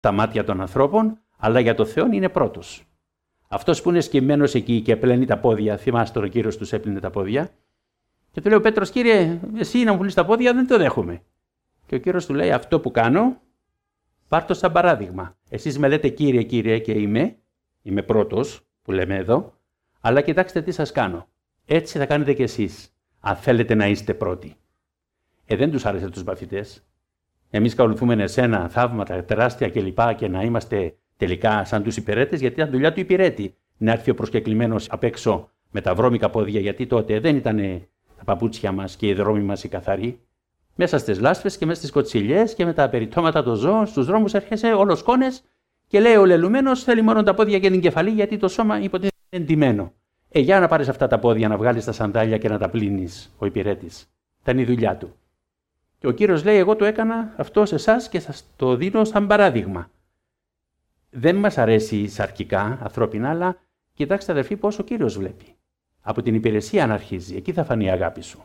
τα μάτια των ανθρώπων, αλλά για το Θεό είναι πρώτος. Αυτός που είναι σκυμμένος εκεί και πλένει τα πόδια, θυμάστε ο Κύριος τους έπλυνε τα πόδια, και του λέει ο Πέτρος, Κύριε, εσύ να μου πλύνεις τα πόδια, δεν το δέχομαι. Και ο Κύριος του λέει, αυτό που κάνω, πάρ' το σαν παράδειγμα. Εσείς με λέτε Κύριε, Κύριε, και είμαι πρώτος, που λέμε εδώ, αλλά κοιτάξτε τι σας κάνω. Έτσι θα κάνετε κι εσείς, αν θέλετε να είστε πρώτοι. Δεν τους άρεσε τους μαθητές. Εμείς ακολουθούμε εσένα, θαύματα, τεράστια κλπ. Και να είμαστε τελικά σαν τους υπηρέτες, γιατί ήταν δουλειά του υπηρέτη. Να έρθει ο προσκεκλημένος απ' έξω με τα βρώμικα πόδια, γιατί τότε δεν ήταν τα παπούτσια μας και οι δρόμοι μας οι καθαροί. Μέσα στις λάσπες και μέσα στις κοτσιλιές και με τα περιτώματα των ζώων, στους δρόμους έρχεσαι όλος κόνες και λέει ο λελουμένος θέλει μόνο τα πόδια και την κεφαλή, γιατί το σώμα υποτίθεται είναι εντυμένο. Για να πάρεις αυτά τα πόδια, να βγάλεις τα σαντάλια και να τα πλύνεις, ο υπηρέτης. Ήταν η δουλειά του. Και ο Κύριος λέει, εγώ το έκανα αυτό σε εσάς και σας το δίνω σαν παράδειγμα. Δεν μας αρέσει σαρκικά, ανθρώπινα, αλλά κοιτάξτε αδερφοί πώς ο Κύριος βλέπει. Από την υπηρεσία αν αρχίζει, εκεί θα φανεί η αγάπη σου.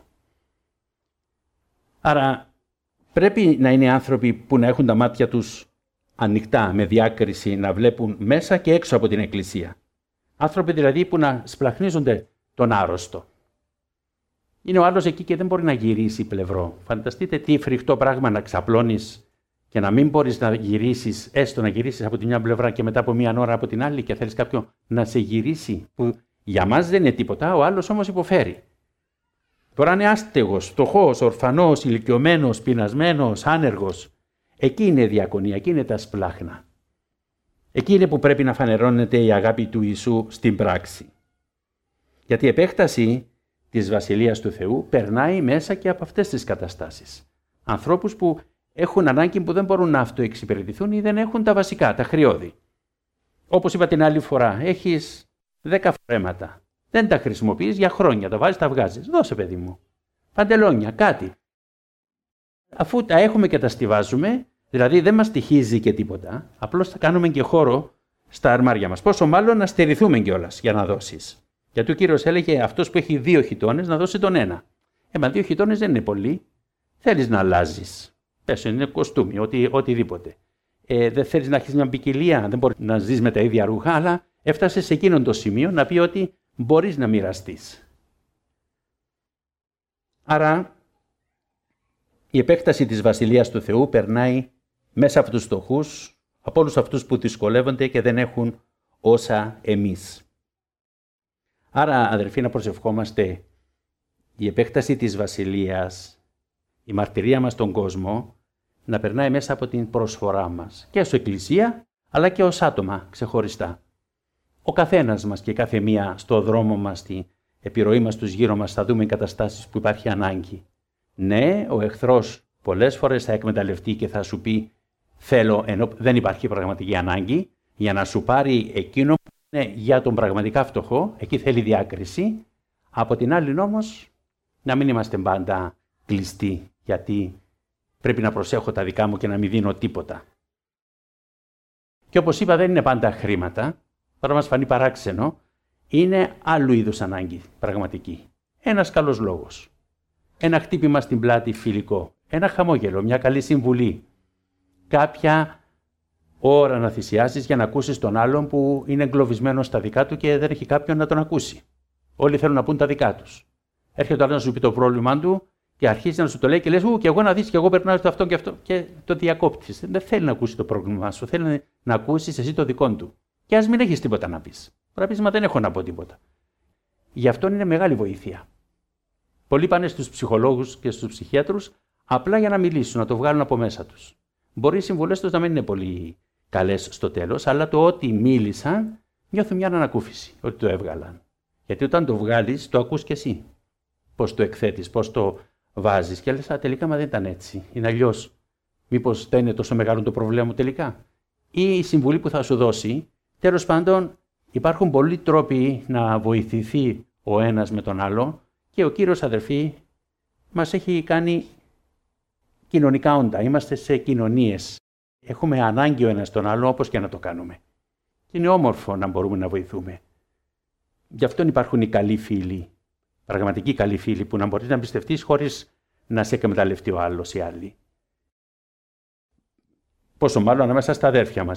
Άρα πρέπει να είναι άνθρωποι που να έχουν τα μάτια τους ανοιχτά, με διάκριση, να βλέπουν μέσα και έξω από την Εκκλησία. Άνθρωποι δηλαδή που να σπλαχνίζονται τον άρρωστο. Είναι ο άλλος εκεί και δεν μπορεί να γυρίσει πλευρό. Φανταστείτε τι φρικτό πράγμα να ξαπλώνεις και να μην μπορείς να γυρίσεις, έστω να γυρίσεις από τη μια πλευρά και μετά από μία ώρα από την άλλη και θέλεις κάποιον να σε γυρίσει, που για μας δεν είναι τίποτα, ο άλλος όμως υποφέρει. Τώρα είναι άστεγος, φτωχός, ορφανός, ηλικιωμένος, πεινασμένος, άνεργος. Εκεί είναι η διακονία, εκεί είναι τα σπλάχνα. Εκεί είναι που πρέπει να φανερώνεται η αγάπη του Ιησού στην πράξη. Γιατί η επέκταση της Βασιλείας του Θεού περνάει μέσα και από αυτές τις καταστάσεις. Ανθρώπους που έχουν ανάγκη που δεν μπορούν να αυτοεξυπηρετηθούν ή δεν έχουν τα βασικά, τα χρειώδη. Όπως είπα την άλλη φορά, έχεις 10 φορέματα. Δεν τα χρησιμοποιείς για χρόνια, τα βάζεις, τα βγάζεις. Δώσε παιδί μου. Παντελόνια, κάτι. Αφού τα έχουμε και τα στιβάζουμε, δηλαδή δεν μας τυχίζει και τίποτα, απλώς θα κάνουμε και χώρο στα αρμάρια μας. Πόσο μάλλον να στερηθούμε κιόλας για να δώσεις. Γιατί ο Κύριος έλεγε αυτός που έχει 2 χιτώνες να δώσει τον 1. Μα 2 χιτώνες δεν είναι πολύ. Θέλεις να αλλάζεις. Πες, είναι κοστούμι, οτιδήποτε. Δεν θέλεις να έχεις μια ποικιλία, δεν μπορείς να ζεις με τα ίδια ρούχα, αλλά έφτασε σε εκείνον το σημείο να πει ότι μπορείς να μοιραστείς. Άρα η επέκταση της Βασιλείας του Θεού περνάει μέσα από τους φτωχούς, από όλους αυτούς που δυσκολεύονται και δεν έχουν όσα εμείς. Άρα, αδερφοί, να προσευχόμαστε η επέκταση της Βασιλείας, η μαρτυρία μας στον κόσμο, να περνάει μέσα από την προσφορά μας και ως Εκκλησία, αλλά και ως άτομα ξεχωριστά. Ο καθένας μας και κάθε μία στο δρόμο μας, στην επιρροή μας, τους γύρω μας, θα δούμε καταστάσεις που υπάρχει ανάγκη. Ναι, ο εχθρός πολλές φορές θα εκμεταλλευτεί και θα σου πει θέλω, ενώ δεν υπάρχει πραγματική ανάγκη, για να σου πάρει εκείνο που είναι για τον πραγματικά φτωχό, εκεί θέλει διάκριση. Από την άλλη όμως, να μην είμαστε πάντα κλειστοί, γιατί πρέπει να προσέχω τα δικά μου και να μην δίνω τίποτα. Και όπως είπα, δεν είναι πάντα χρήματα, τώρα μας φανεί παράξενο, είναι άλλου είδους ανάγκη πραγματική. Ένας καλός λόγος. Ένα χτύπημα στην πλάτη φιλικό. Ένα χαμόγελο, μια καλή συμβουλή. Κάποια ώρα να θυσιάσεις για να ακούσεις τον άλλον που είναι εγκλωβισμένος στα δικά του και δεν έχει κάποιον να τον ακούσει. Όλοι θέλουν να πούν τα δικά τους. Έρχεται ο άλλος να σου πει το πρόβλημά του και αρχίζει να σου το λέει και λες και εγώ να δεις και εγώ περνάω στο αυτό και αυτό και το διακόπτεις. Δεν θέλει να ακούσει το πρόβλημά σου, θέλει να ακούσεις εσύ το δικό του. Και ας μην έχεις τίποτα να πεις. Πρέπει να πεις, μα δεν έχω να πω τίποτα. Γι' αυτό είναι μεγάλη βοήθεια. Πολλοί πάνε στους ψυχολόγους και στους ψυχίατρους απλά για να μιλήσουν, να το βγάλουν από μέσα τους. Μπορεί οι συμβουλές τους να μην είναι πολύ καλές στο τέλος, αλλά το ότι μίλησαν νιώθουν μια ανακούφιση, ότι το έβγαλαν. Γιατί όταν το βγάλεις, το ακούς κι εσύ. Πώς το εκθέτεις, πώς το βάζεις και λες, τελικά μα δεν ήταν έτσι, είναι αλλιώς. Μήπως δεν είναι τόσο μεγάλο το πρόβλημα μου τελικά. Ή η συμβουλή που θα σου δώσει, τέλος πάντων υπάρχουν πολλοί τρόποι να βοηθηθεί ο ένας με τον άλλο και ο Κύριος, αδερφοί, μας έχει κάνει κοινωνικά όντα. Είμαστε σε κοινωνίες. Έχουμε ανάγκη ο ένας τον άλλο όπως και να το κάνουμε. Και είναι όμορφο να μπορούμε να βοηθούμε. Γι' αυτό υπάρχουν οι καλοί φίλοι, πραγματικοί καλοί φίλοι που να μπορείς να εμπιστευτείς χωρίς να σε εκμεταλλευτεί ο άλλος ή άλλη. Πόσο μάλλον ανάμεσα στα αδέρφια μας.